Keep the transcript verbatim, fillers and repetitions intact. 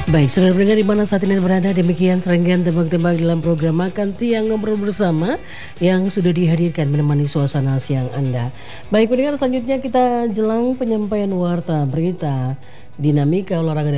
Baik, saudara pendengar di mana saat ini berada, demikian serangkaian tembak-tembak dalam program Makan Siang Ngobrol Bersama yang sudah dihadirkan menemani suasana siang Anda. Baik pendengar, selanjutnya kita jelang penyampaian warta berita dinamika olahraga